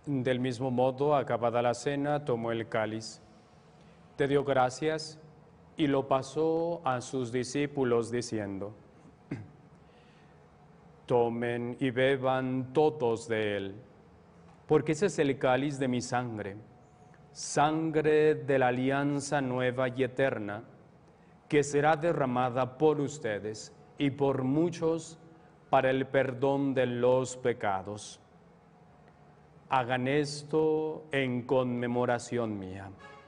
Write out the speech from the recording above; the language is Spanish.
Del mismo modo, acabada la cena, tomó el cáliz, te dio gracias y lo pasó a sus discípulos diciendo: Tomen y beban todos de él, porque ese es el cáliz de mi sangre, sangre de la alianza nueva y eterna, que será derramada por ustedes y por muchos para el perdón de los pecados. Hagan esto en conmemoración mía.